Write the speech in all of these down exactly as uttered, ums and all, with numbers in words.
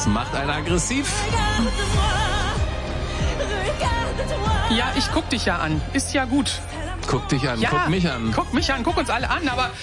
Das macht einen aggressiv. Ja, ich guck dich ja an. Ist ja gut. Guck dich an, Ja, guck mich an. Guck mich an, guck uns alle an, aber...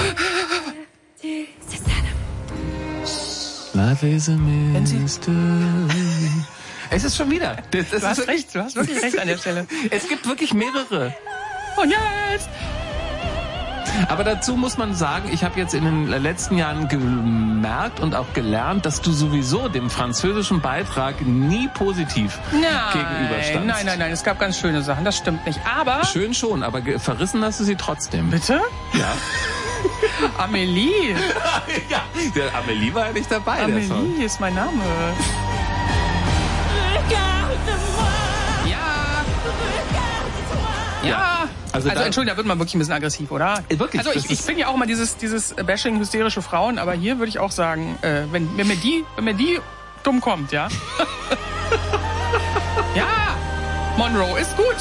Life is a Wenn Sie- mystery. Es ist schon wieder. Das, das Du hast ist recht, du hast wirklich recht an der Stelle. Es gibt wirklich mehrere. Und jetzt... Aber dazu muss man sagen, ich habe jetzt in den letzten Jahren gemerkt und auch gelernt, dass du sowieso dem französischen Beitrag nie positiv gegenüberstandst. Nein, nein, nein, es gab ganz schöne Sachen, das stimmt nicht. Aber... Schön schon, aber ge- verrissen hast du sie trotzdem. Bitte? Ja. Amélie. Ja, der Amélie war ja nicht dabei. Der Song. Amélie ist mein Name. Ja. Ja. Also Also, da- Entschuldigung, da wird man wirklich ein bisschen aggressiv, oder? Äh, wirklich, Also das ich, ich ist- bin ja auch mal dieses, dieses Bashing hysterische Frauen, aber hier würde ich auch sagen, äh, wenn, wenn mir die, wenn mir die dumm kommt, ja. Ja, Monroe ist gut.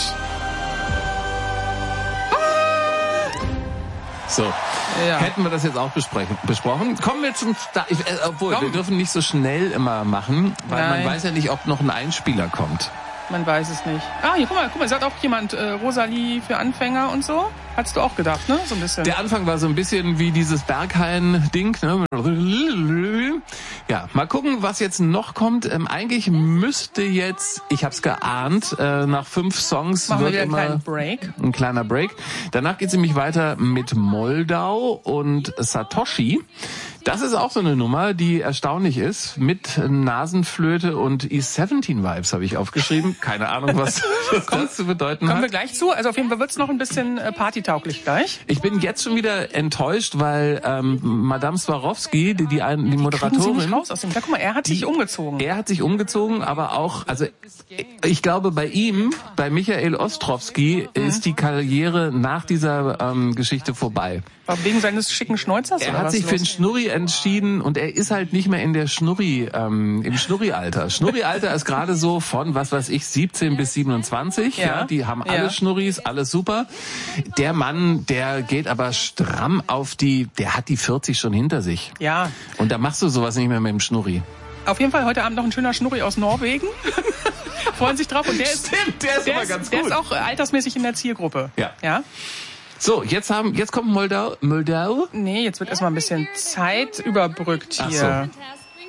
So, Ja. hätten wir das jetzt auch besprechen, besprochen. Kommen wir zum... Sta- ich, äh, obwohl, Komm. wir dürfen nicht so schnell immer machen, weil Nein. man weiß ja nicht, ob noch ein Einspieler kommt. Man weiß es nicht. Ah, hier, guck mal, guck mal, sagt auch jemand äh, Rosalie für Anfänger und so. Hattest du auch gedacht, ne? So ein bisschen. Der Anfang war so ein bisschen wie dieses Berghain-Ding. Ne? Ja, mal gucken, was jetzt noch kommt. Ähm, eigentlich müsste jetzt, ich hab's geahnt, äh, nach fünf Songs Machen wir wird wieder einen immer kleinen Break. ein kleiner Break. Danach geht's nämlich weiter mit Moldau und Satoshi. Das ist auch so eine Nummer, die erstaunlich ist. Mit Nasenflöte und E siebzehn Vibes habe ich aufgeschrieben. Keine Ahnung, was das zu bedeuten Kommen wir hat. gleich zu. Also auf jeden Fall wird's noch ein bisschen äh, partytauglich gleich. Ich bin jetzt schon wieder enttäuscht, weil ähm, Madame Swarovski, die, die, ein- die Kriegen Sie Moderatorin, nicht raus aus dem... Ja, guck mal, er hat sich umgezogen. er hat sich umgezogen, aber auch, also ich glaube bei ihm, bei Michael Ostrowski, Mhm. ist die Karriere nach dieser ähm, Geschichte vorbei. War wegen seines schicken Schneuzers Er oder hat was sich für los? den Schnurri entschieden und er ist halt nicht mehr in der Schnurri, ähm, im Schnurri-Alter. Schnurri-Alter ist gerade so von, was weiß ich, siebzehn bis siebenundzwanzig. Ja. Ja. Die haben alle Ja. Schnurris, alles super. Der Mann, der geht aber stramm auf die, der hat die vierzig schon hinter sich. Ja, Und da machst du sowas nicht mehr mit dem Schnurri. auf jeden Fall heute Abend noch ein schöner Schnurri aus Norwegen. Freuen sich drauf. Und der ist, Stimmt, der ist der aber ist, ganz der gut. ist auch äh, altersmäßig in der Zielgruppe. Ja. Ja? So, jetzt haben, jetzt kommt Moldau, Moldau. Nee, jetzt wird erstmal ein bisschen Zeit überbrückt Ach hier. so.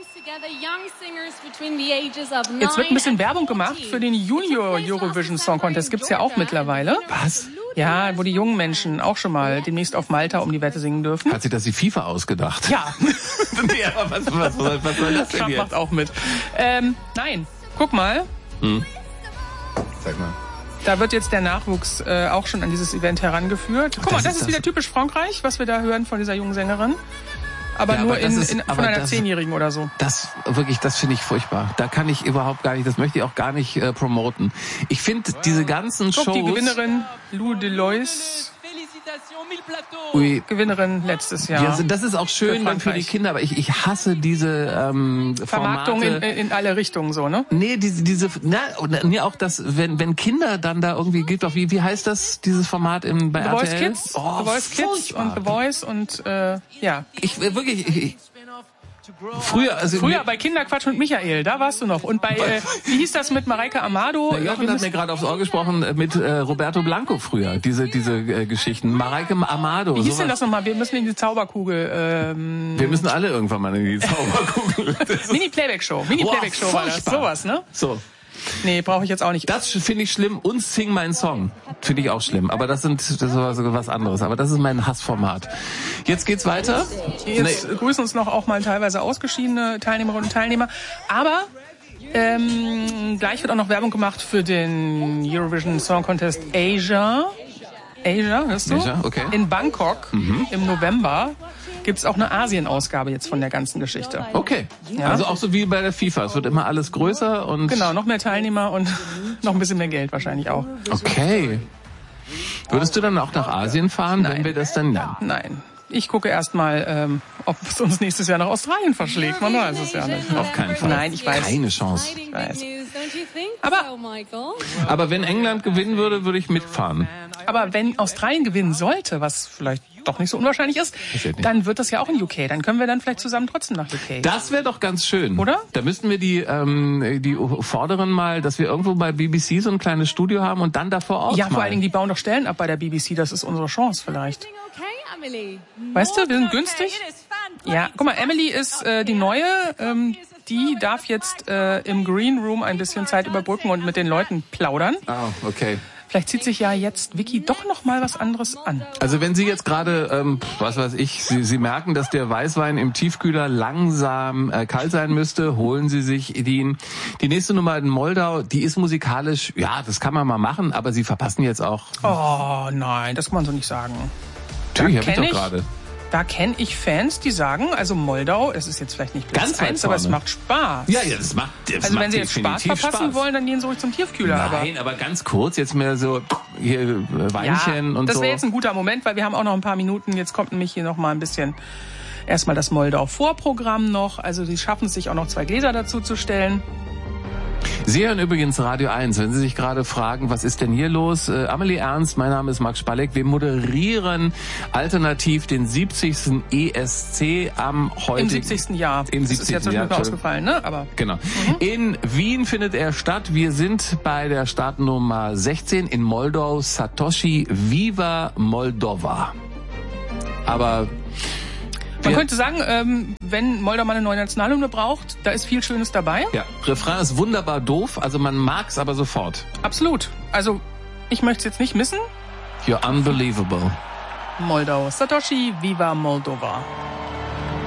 Jetzt wird ein bisschen Werbung gemacht für den Junior Eurovision Song Contest. Gibt's ja auch mittlerweile. Was? Ja, wo die jungen Menschen auch schon mal demnächst auf Malta um die Wette singen dürfen. Hat sich das die FIFA ausgedacht? Ja, Nee, aber was, was, was, was soll das denn Trump jetzt? macht auch mit. Ähm, nein, guck mal, Sag mal. da wird jetzt der Nachwuchs äh, auch schon an dieses Event herangeführt. Guck Das mal, ist das ist das- wieder typisch Frankreich, was wir da hören von dieser jungen Sängerin. Aber Ja, nur aber das in, ist- in, aber von einer das- Zehnjährigen oder so. Das wirklich, das finde ich furchtbar. Da kann ich überhaupt gar nicht, das möchte ich auch gar nicht äh, promoten. Ich finde diese ganzen Guck, Shows. die Gewinnerin Lou Delois, Ui, Gewinnerin letztes Jahr. ja, also das ist auch schön Für dann für die Frankreich. Kinder, aber ich, ich hasse diese ähm, Vermarktung in, Formate. in alle Richtungen so, ne? Nee, diese, diese, na, und nee, auch das, wenn, wenn Kinder dann da irgendwie, gibt doch, wie, wie heißt das, dieses Format im, bei The R T Voice L? Kids, Oh, The Voice Kids furchtbar. und The Voice und äh, ja. Ich, äh, wirklich, ich, ich, früher, also, Früher mir, bei Kinderquatsch mit Michael, da warst du noch. Und bei, äh, wie hieß das mit Mareike Amado? der Jochen hat mir gerade aufs Ohr gesprochen äh, mit äh, Roberto Blanco früher, diese, diese äh, Geschichten. Mareike Amado. Wie hieß sowas. denn das nochmal? Wir müssen in die Zauberkugel. Ähm, Wir müssen alle irgendwann mal in die Zauberkugel. Das ist- Mini-Playback-Show. Mini-Playback-Show Boah, war das. furchtbar. Sowas, ne? So, Nee, brauche ich jetzt auch nicht. das finde ich schlimm und Sing mein Song finde ich auch schlimm. Aber das sind das ist sogar was anderes. Aber das ist mein Hassformat. Jetzt geht's weiter. Jetzt Nee. grüßen uns noch auch mal teilweise ausgeschiedene Teilnehmerinnen und Teilnehmer. Aber ähm, gleich wird auch noch Werbung gemacht für den Eurovision Song Contest Asia. Asia, hörst du? Asia, okay. In Bangkok im November gibt's auch eine Asien-Ausgabe jetzt von der ganzen Geschichte. Okay. Ja. Also auch so wie bei der FIFA. Es wird immer alles größer und. Genau, noch mehr Teilnehmer und noch ein bisschen mehr Geld wahrscheinlich auch. Okay. Würdest du dann auch nach Asien fahren, wenn Nein. wir das dann nennen? Nein. Ich gucke erst mal, ähm, ob es uns nächstes Jahr nach Australien verschlägt. Man weiß es ja nicht. Auf keinen Fall. Nein, ich weiß. Keine Chance. Ich weiß. Aber Aber wenn England gewinnen würde, würde ich mitfahren. Aber wenn Australien gewinnen sollte, was vielleicht doch nicht so unwahrscheinlich ist, dann wird das ja auch in U K. Dann können wir dann vielleicht zusammen trotzdem nach U K. Das wäre doch ganz schön. Oder? Da müssten wir die ähm, die Vorderen mal, dass wir irgendwo bei B B C so ein kleines Studio haben und dann da vor Ort Ja, mal. vor allen Dingen, die bauen doch Stellen ab bei der B B C. Das ist unsere Chance vielleicht. Weißt du, wir sind günstig. Ja, guck mal, Emily ist äh, die Neue. Ähm, die darf jetzt äh, im Green Room ein bisschen Zeit überbrücken und mit den Leuten plaudern. Oh, okay. Vielleicht zieht sich ja jetzt Vicky doch noch mal was anderes an. Also wenn Sie jetzt gerade, ähm, was weiß ich, Sie, Sie merken, dass der Weißwein im Tiefkühler langsam äh, kalt sein müsste, holen Sie sich den. Die nächste Nummer in Moldau, die ist musikalisch, ja, das kann man mal machen, aber Sie verpassen jetzt auch. Oh nein, das kann man so nicht sagen. Natürlich, hab ich doch gerade. Da kenne ich Fans, die sagen, also Moldau, es ist jetzt vielleicht nicht Platz eins, aber es macht Spaß. Ja, ja, das macht das Also macht wenn Sie jetzt Spaß verpassen Spaß. wollen, dann gehen Sie ruhig zum Tiefkühler. Nein, aber, aber ganz kurz, jetzt mehr so hier äh, Weinchen ja, und das so. wäre jetzt ein guter Moment, weil wir haben auch noch ein paar Minuten. Jetzt kommt nämlich hier noch mal ein bisschen erstmal das Moldau-Vorprogramm noch. Also Sie schaffen es sich auch noch zwei Gläser dazu zu stellen. Sie hören übrigens Radio eins, wenn Sie sich gerade fragen, was ist denn hier los? Äh, Amelie Ernst, mein Name ist Max Spalleck. Wir moderieren alternativ den siebzigsten E S C am heutigen... Im siebzigsten Jahr. Im das siebzigsten ist ja zwischendurch Jahr ausgefallen, ne? Aber genau. Mhm. In Wien findet er statt. Wir sind bei der Startnummer sechzehn in Moldau. Satoshi, Viva Moldova. Aber... Man könnte sagen, ähm, wenn Moldau mal eine neue Nationalhymne braucht, da ist viel Schönes dabei. Ja, Refrain ist wunderbar doof, also man mag's aber sofort. Absolut. Also, ich möchte es jetzt nicht missen. You're unbelievable. Moldau. Satoshi, Viva Moldova.